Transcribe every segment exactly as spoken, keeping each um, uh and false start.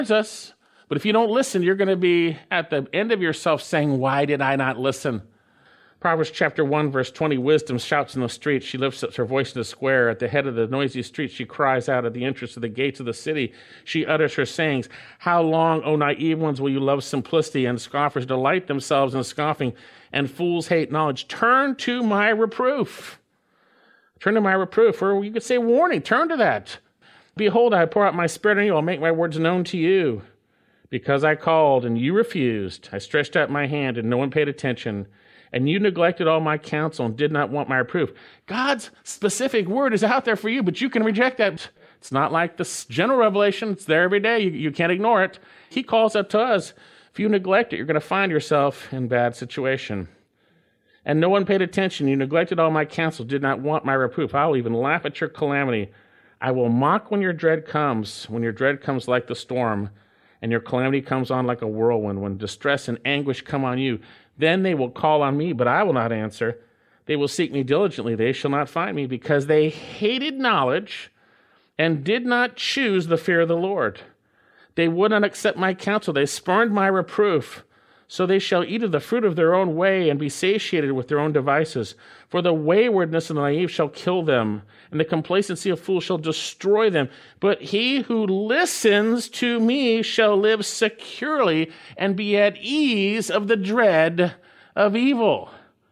us. But if you don't listen, you're going to be at the end of yourself saying, why did I not listen? Proverbs chapter one, verse twenty, wisdom shouts in the streets. She lifts up her voice in the square. At the head of the noisy street, she cries out at the entrance of the gates of the city. She utters her sayings. How long, O naive ones, will you love simplicity, and scoffers delight themselves in scoffing, and fools hate knowledge? Turn to my reproof. Turn to my reproof, or you could say warning. Turn to that. Behold, I pour out my spirit on you. I'll make my words known to you. Because I called, and you refused. I stretched out my hand, and no one paid attention. And you neglected all my counsel and did not want my reproof. God's specific word is out there for you, but you can reject that. It's not like this general revelation. It's there every day. You, you can't ignore it. He calls that to us. If you neglect it, you're going to find yourself in a bad situation. And no one paid attention. You neglected all my counsel, did not want my reproof. I will even laugh at your calamity. I will mock when your dread comes, when your dread comes like the storm, and your calamity comes on like a whirlwind, when distress and anguish come on you. Then they will call on me, but I will not answer. They will seek me diligently. They shall not find me, because they hated knowledge and did not choose the fear of the Lord. They would not accept my counsel. They spurned my reproof. So they shall eat of the fruit of their own way and be satiated with their own devices. For the waywardness of the naive shall kill them, and the complacency of fools shall destroy them. But he who listens to me shall live securely and be at ease of the dread of evil.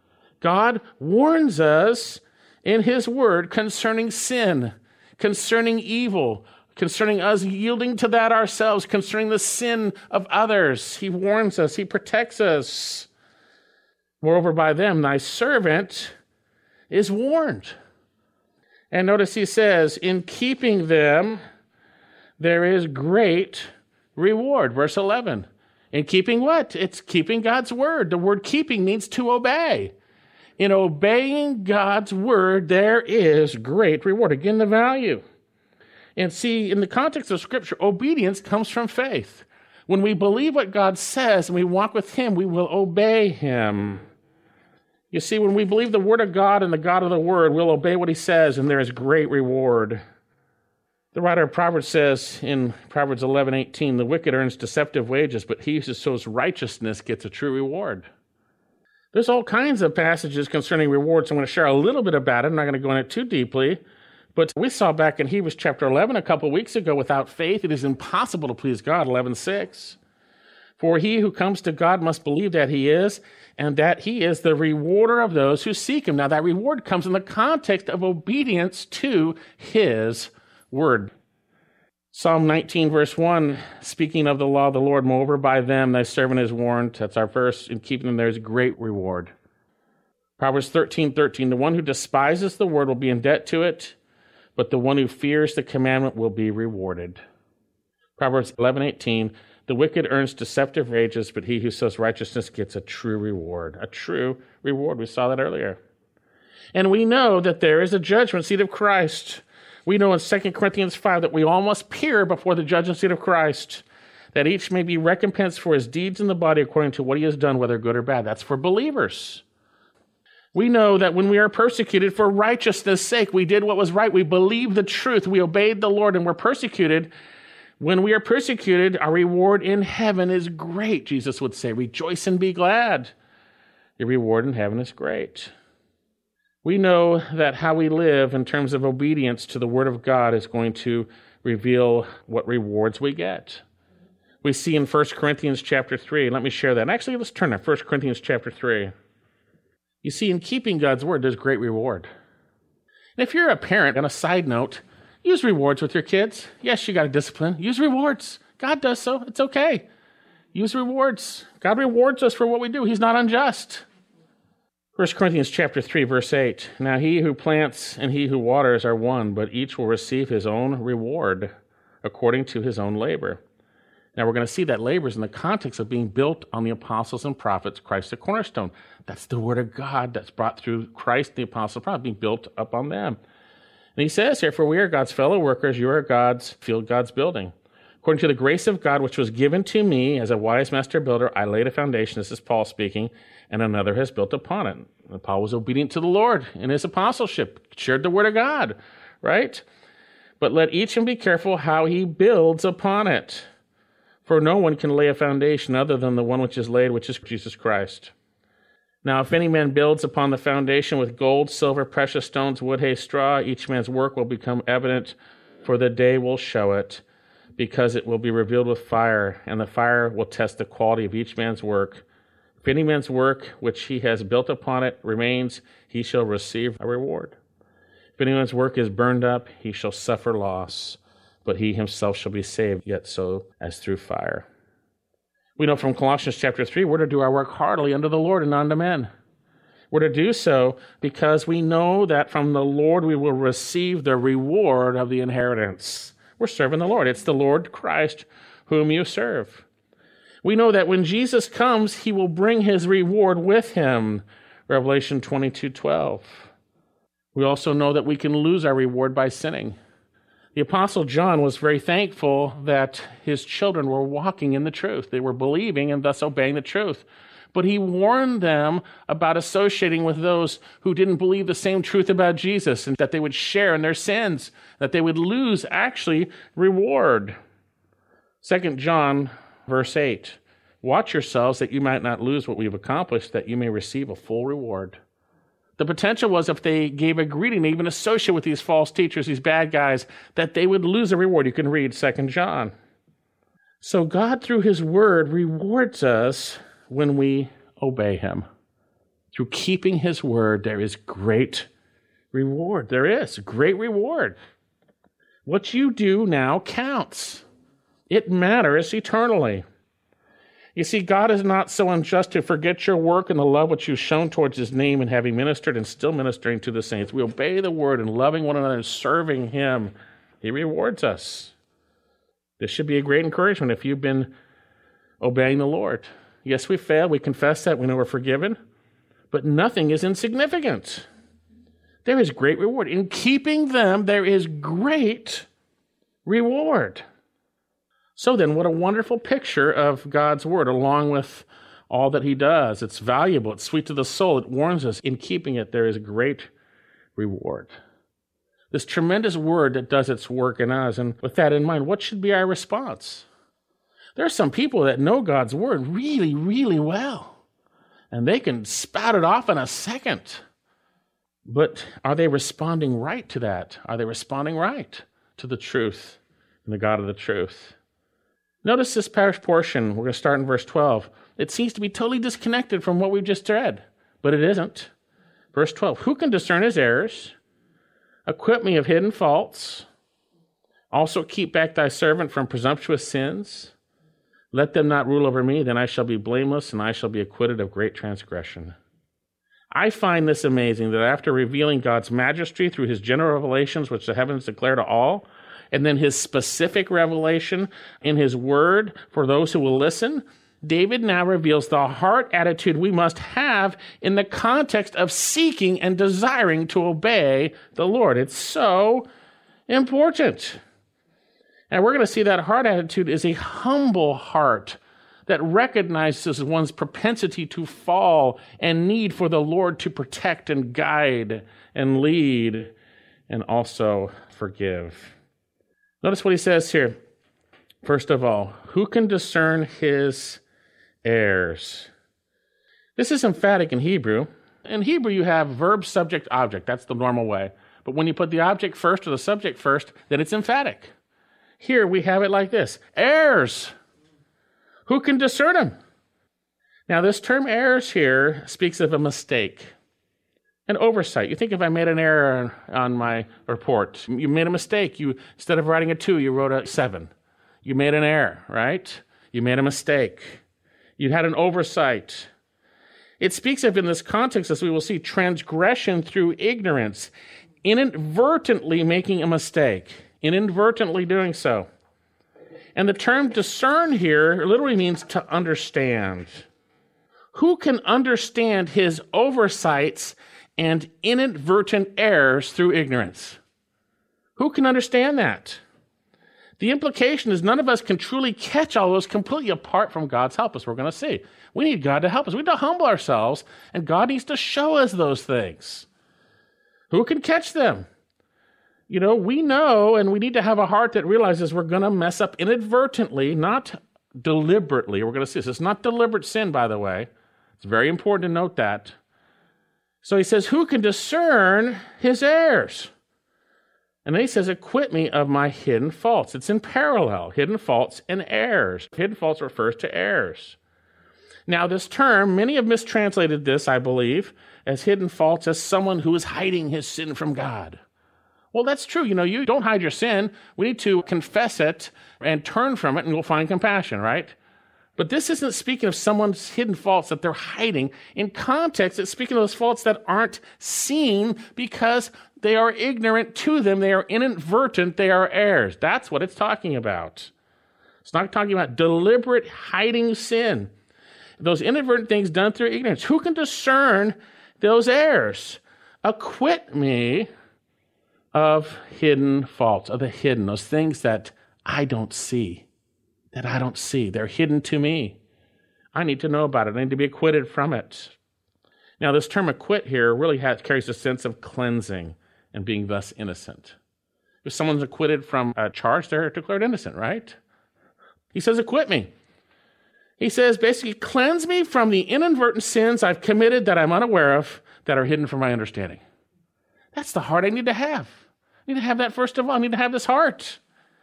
God warns us in his word concerning sin, concerning evil, concerning us yielding to that ourselves, concerning the sin of others. He warns us. He protects us. Moreover, by them, thy servant is warned. And notice he says, in keeping them, there is great reward. Verse eleven. In keeping what? It's keeping God's word. The word keeping means to obey. In obeying God's word, there is great reward. Again, the value. And see, in the context of Scripture, obedience comes from faith. When we believe what God says and we walk with him, we will obey him. You see, when we believe the word of God and the God of the word, we'll obey what he says, and there is great reward. The writer of Proverbs says in Proverbs eleven eighteen, the wicked earns deceptive wages, but he who sows righteousness gets a true reward. There's all kinds of passages concerning rewards. I'm going to share a little bit about it. I'm not going to go into it too deeply. But we saw back in Hebrews chapter eleven a couple weeks ago, without faith it is impossible to please God, eleven six. For he who comes to God must believe that he is, and that he is the rewarder of those who seek him. Now that reward comes in the context of obedience to his word. Psalm nineteen verse one, speaking of the law of the Lord, moreover by them thy servant is warned. That's our verse. In keeping them there is great reward. Proverbs thirteen thirteen, the one who despises the word will be in debt to it, but the one who fears the commandment will be rewarded. Proverbs eleven eighteen, the wicked earns deceptive wages, but he who sows righteousness gets a true reward. A true reward. We saw that earlier. And we know that there is a judgment seat of Christ. We know in Second Corinthians five that we all must appear before the judgment seat of Christ, that each may be recompensed for his deeds in the body according to what he has done, whether good or bad. That's for believers. We know that when we are persecuted for righteousness' sake, we did what was right. We believed the truth. We obeyed the Lord and were persecuted. When we are persecuted, our reward in heaven is great, Jesus would say. Rejoice and be glad. Your reward in heaven is great. We know that how we live in terms of obedience to the word of God is going to reveal what rewards we get. We see in First Corinthians chapter three. Let me share that. Actually, let's turn to First Corinthians chapter three. You see, in keeping God's word, there's great reward. And if you're a parent, on a side note, use rewards with your kids. Yes, you got to discipline. Use rewards. God does so. It's okay. Use rewards. God rewards us for what we do. He's not unjust. First Corinthians chapter three, verse eight. Now he who plants and he who waters are one, but each will receive his own reward according to his own labor. Now we're going to see that labor is in the context of being built on the apostles and prophets, Christ the cornerstone. That's the word of God that's brought through Christ, the apostle and prophet, being built up on them. And he says here, for we are God's fellow workers, you are God's field, God's building. According to the grace of God, which was given to me as a wise master builder, I laid a foundation, this is Paul speaking, and another has built upon it. And Paul was obedient to the Lord in his apostleship, shared the word of God, right? But let each one be careful how he builds upon it. For no one can lay a foundation other than the one which is laid, which is Jesus Christ. Now, if any man builds upon the foundation with gold, silver, precious stones, wood, hay, straw, each man's work will become evident, for the day will show it, because it will be revealed with fire, and the fire will test the quality of each man's work. If any man's work which he has built upon it remains, he shall receive a reward. If anyone's work is burned up, he shall suffer loss, but he himself shall be saved, yet so as through fire. We know from Colossians chapter three, we're to do our work heartily unto the Lord and unto men. We're to do so because we know that from the Lord we will receive the reward of the inheritance. We're serving the Lord. It's the Lord Christ whom you serve. We know that when Jesus comes, he will bring his reward with him. Revelation twenty-two twelve. We also know that we can lose our reward by sinning. The Apostle John was very thankful that his children were walking in the truth. They were believing and thus obeying the truth. But he warned them about associating with those who didn't believe the same truth about Jesus, and that they would share in their sins, that they would lose, actually, reward. Second John, verse eight, watch yourselves that you might not lose what we have accomplished, that you may receive a full reward. The potential was if they gave a greeting, they even associate with these false teachers, these bad guys, that they would lose a reward. You can read Second John. So God, through his word, rewards us when we obey him. Through keeping his word, there is great reward. There is great reward. What you do now counts. It matters eternally. You see, God is not so unjust to forget your work and the love which you've shown towards his name, and having ministered and still ministering to the saints. We obey the word and loving one another and serving him. He rewards us. This should be a great encouragement if you've been obeying the Lord. Yes, we failed. We confess that. We know we're forgiven. But nothing is insignificant. There is great reward. In keeping them, there is great reward. So then, what a wonderful picture of God's word, along with all that he does. It's valuable. It's sweet to the soul. It warns us. In keeping it, there is great reward. This tremendous word that does its work in us. And with that in mind, what should be our response? There are some people that know God's word really, really well, and they can spout it off in a second. But are they responding right to that? Are they responding right to the truth and the God of the truth? Notice this parish portion. We're going to start in verse twelve. It seems to be totally disconnected from what we've just read, but it isn't. Verse twelve, who can discern his errors? Acquit me of hidden faults. Also keep back thy servant from presumptuous sins. Let them not rule over me, then I shall be blameless, and I shall be acquitted of great transgression. I find this amazing, that after revealing God's majesty through his general revelations, which the heavens declare to all, and then his specific revelation in his word for those who will listen, David now reveals the heart attitude we must have in the context of seeking and desiring to obey the Lord. It's so important. And we're going to see that heart attitude is a humble heart that recognizes one's propensity to fall and need for the Lord to protect and guide and lead and also forgive. Notice what he says here. First of all, who can discern his errors? This is emphatic in Hebrew. In Hebrew, you have verb, subject, object. That's the normal way. But when you put the object first or the subject first, then it's emphatic. Here we have it like this. Errors. Who can discern them? Now, this term errors here speaks of a mistake, an oversight. You think if I made an error on my report, you made a mistake. You, instead of writing a two, you wrote a seven. You made an error, right? You made a mistake. You had an oversight. It speaks of, in this context, as we will see, transgression through ignorance, inadvertently making a mistake, inadvertently doing so. And the term discern here literally means to understand. Who can understand his oversights and inadvertent errors through ignorance? Who can understand that? The implication is none of us can truly catch all those completely apart from God's help, as we're going to see. We need God to help us. We need to humble ourselves, and God needs to show us those things. Who can catch them? You know, we know, and we need to have a heart that realizes we're going to mess up inadvertently, not deliberately. We're going to see this. It's not deliberate sin, by the way. It's very important to note that. So he says, who can discern his errors? And then he says, acquit me of my hidden faults. It's in parallel, hidden faults and errors. Hidden faults refers to errors. Now, this term, many have mistranslated this, I believe, as hidden faults as someone who is hiding his sin from God. Well, that's true. You know, you don't hide your sin. We need to confess it and turn from it, and you'll find compassion, right? But this isn't speaking of someone's hidden faults that they're hiding. In context, it's speaking of those faults that aren't seen because they are ignorant to them. They are inadvertent. They are errors. That's what it's talking about. It's not talking about deliberate hiding sin. Those inadvertent things done through ignorance. Who can discern those errors? Acquit me of hidden faults, of the hidden, those things that I don't see, that I don't see. They're hidden to me. I need to know about it. I need to be acquitted from it. Now, this term acquit here really has, carries a sense of cleansing and being thus innocent. If someone's acquitted from a charge, they're declared innocent, right? He says, acquit me. He says, basically, cleanse me from the inadvertent sins I've committed that I'm unaware of, that are hidden from my understanding. That's the heart I need to have. I need to have that first of all. I need to have this heart.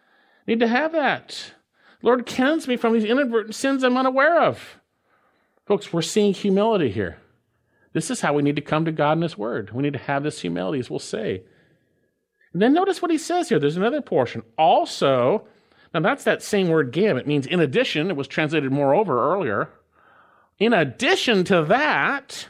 I need to have that. Lord, cleanse me from these inadvertent sins I'm unaware of. Folks, we're seeing humility here. This is how we need to come to God in His Word. We need to have this humility, as we'll say. And then notice what he says here. There's another portion. Also, now that's that same word gam. It means in addition. It was translated moreover earlier. In addition to that,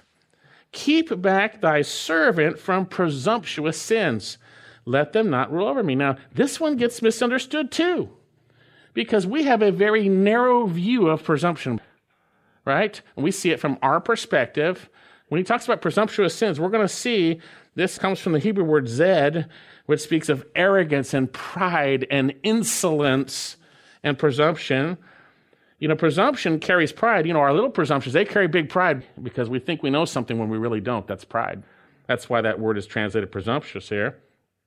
keep back thy servant from presumptuous sins. Let them not rule over me. Now, this one gets misunderstood too, because we have a very narrow view of presumption, right? And we see it from our perspective. When he talks about presumptuous sins, we're going to see this comes from the Hebrew word zed, which speaks of arrogance and pride and insolence and presumption. You know, presumption carries pride. You know, our little presumptions, they carry big pride because we think we know something when we really don't. That's pride. That's why that word is translated presumptuous here.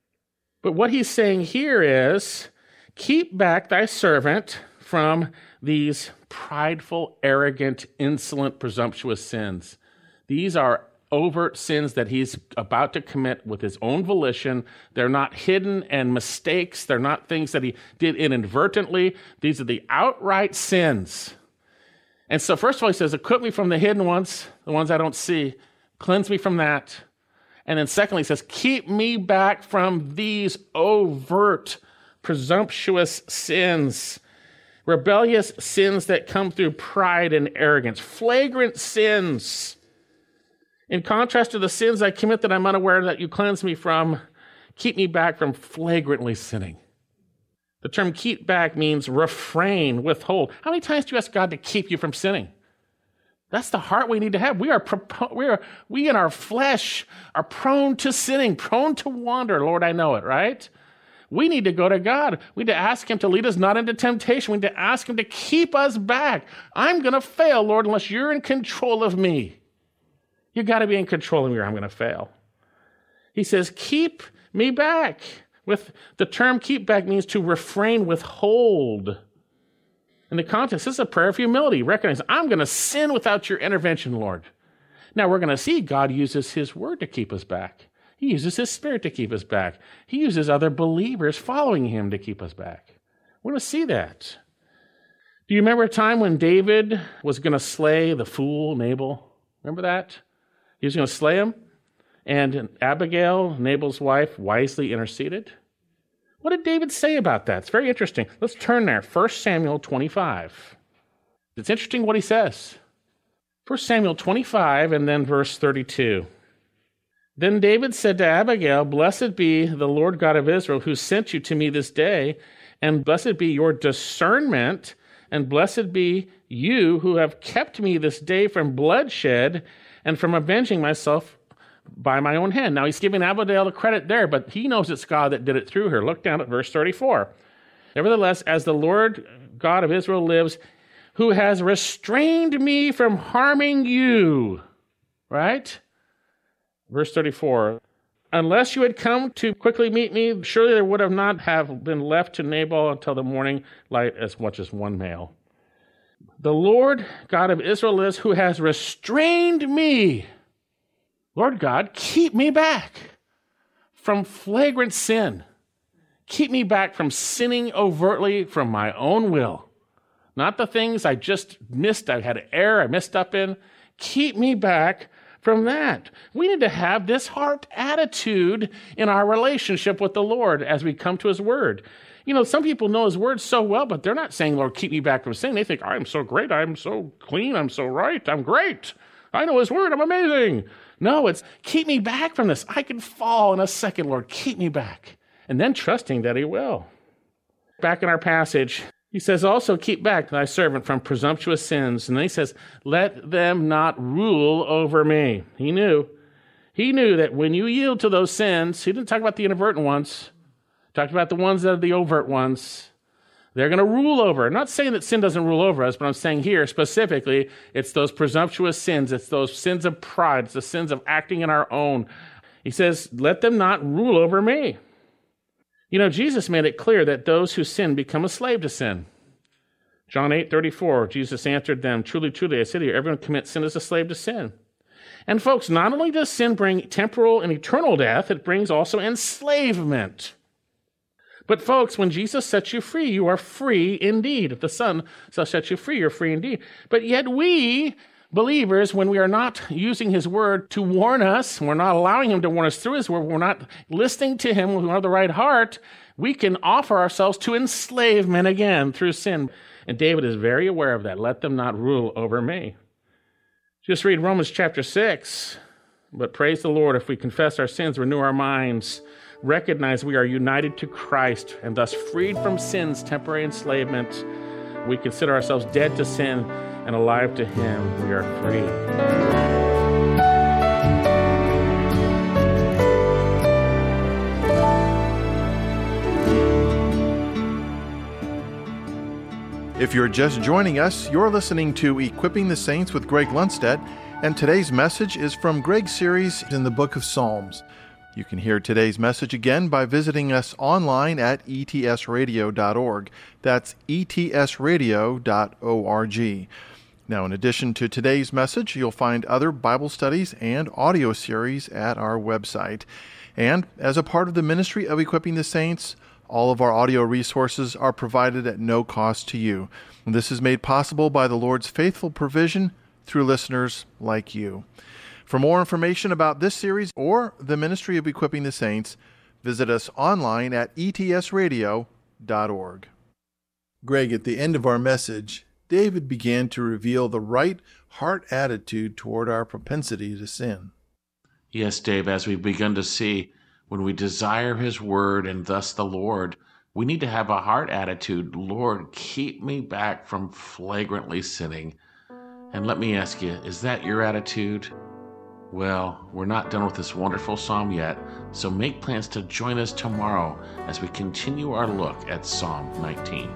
But what he's saying here is, keep back thy servant from these prideful, arrogant, insolent, presumptuous sins. These are overt sins that he's about to commit with his own volition. They're not hidden and mistakes. They're not things that he did inadvertently. These are the outright sins. And so first of all, he says, acquit me from the hidden ones, the ones I don't see. Cleanse me from that. And then secondly, he says, keep me back from these overt, presumptuous sins. Rebellious sins that come through pride and arrogance. Flagrant sins. In contrast to the sins I commit that I'm unaware that you cleanse me from, keep me back from flagrantly sinning. The term keep back means refrain, withhold. How many times do you ask God to keep you from sinning? That's the heart we need to have. We are, we are, we in our flesh are prone to sinning, prone to wander. Lord, I know it, right? We need to go to God. We need to ask Him to lead us not into temptation. We need to ask Him to keep us back. I'm going to fail, Lord, unless you're in control of me. You got to be in control of me or I'm going to fail. He says, keep me back. With the term keep back means to refrain, withhold. In the context, this is a prayer of humility. Recognize, I'm going to sin without your intervention, Lord. Now we're going to see God uses His word to keep us back. He uses His Spirit to keep us back. He uses other believers following Him to keep us back. We're going to see that. Do you remember a time when David was going to slay the fool Nabal? Remember that? He was going to slay him, and Abigail, Nabal's wife, wisely interceded. What did David say about that? It's very interesting. Let's turn there. First Samuel twenty-five. It's interesting what he says. First Samuel twenty-five and then verse thirty-two. Then David said to Abigail, blessed be the Lord God of Israel who sent you to me this day, and blessed be your discernment, and blessed be you who have kept me this day from bloodshed and from avenging myself by my own hand. Now he's giving Abigail the credit there, but he knows it's God that did it through her. Look down at verse thirty-four. Nevertheless, as the Lord God of Israel lives, who has restrained me from harming you. Right? Verse thirty-four. Unless you had come to quickly meet me, surely there would have not have been left to Nabal until the morning light as much as one male. The Lord God of Israel is who has restrained me. Lord God, keep me back from flagrant sin. Keep me back from sinning overtly from my own will. Not the things I just missed, I had an error I messed up in. Keep me back from that. We need to have this heart attitude in our relationship with the Lord as we come to his word. You know, some people know his word so well, but they're not saying, Lord, keep me back from sin. They think, I'm so great, I'm so clean, I'm so right, I'm great. I know his word, I'm amazing. No, it's keep me back from this. I can fall in a second, Lord, keep me back. And then trusting that he will. Back in our passage, he says, also keep back thy servant from presumptuous sins. And then he says, let them not rule over me. He knew. He knew that when you yield to those sins, he didn't talk about the inadvertent ones. He talked about the ones that are the overt ones. They're going to rule over. I'm not saying that sin doesn't rule over us, but I'm saying here specifically, it's those presumptuous sins. It's those sins of pride. It's the sins of acting in our own. He says, let them not rule over me. You know, Jesus made it clear that those who sin become a slave to sin. John eight thirty-four, Jesus answered them, truly, truly, I say to you, everyone who commits sin is a slave to sin. And folks, not only does sin bring temporal and eternal death, it brings also enslavement. But folks, when Jesus sets you free, you are free indeed. If the Son shall set you free, you're free indeed. But yet we, believers, when we are not using his word to warn us, we're not allowing him to warn us through his word, we're not listening to him with the right heart, we can offer ourselves to enslavement again through sin. And David is very aware of that. Let them not rule over me. Just read Romans chapter six. But praise the Lord, if we confess our sins, renew our minds, recognize we are united to Christ, and thus freed from sin's temporary enslavement, we consider ourselves dead to sin and alive to him. We are free. If you're just joining us, you're listening to Equipping the Saints with Greg Lundstedt, and today's message is from Greg's series in the book of Psalms. You can hear today's message again by visiting us online at e t s radio dot org. That's e t s radio dot org. Now, in addition to today's message, you'll find other Bible studies and audio series at our website. And as a part of the ministry of Equipping the Saints, all of our audio resources are provided at no cost to you. And this is made possible by the Lord's faithful provision through listeners like you. For more information about this series or the ministry of Equipping the Saints, visit us online at e t s radio dot org. Greg, at the end of our message, David began to reveal the right heart attitude toward our propensity to sin. Yes, Dave, as we've begun to see, when we desire his word and thus the Lord, we need to have a heart attitude, Lord, keep me back from flagrantly sinning. And let me ask you, is that your attitude? Well, we're not done with this wonderful psalm yet, so make plans to join us tomorrow as we continue our look at Psalm nineteen.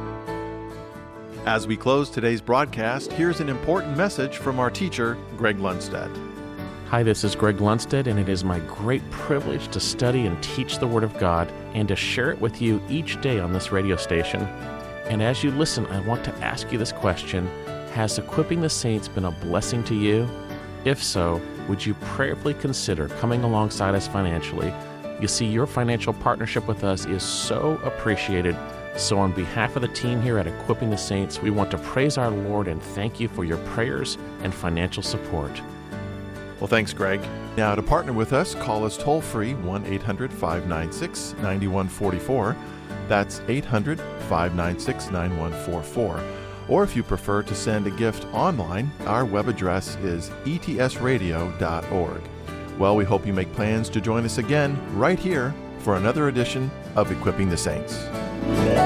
As we close today's broadcast, here's an important message from our teacher, Greg Lundstedt. Hi, this is Greg Lundstedt, and it is my great privilege to study and teach the Word of God and to share it with you each day on this radio station. And as you listen, I want to ask you this question: has Equipping the Saints been a blessing to you? If so, would you prayerfully consider coming alongside us financially? You see, your financial partnership with us is so appreciated. So on behalf of the team here at Equipping the Saints, we want to praise our Lord and thank you for your prayers and financial support. Well, thanks, Greg. Now, to partner with us, call us toll-free one eight hundred five nine six nine one four four. That's eight hundred five nine six nine one four four. Or if you prefer to send a gift online, our web address is e t s radio dot org. Well, we hope you make plans to join us again right here for another edition of Equipping the Saints.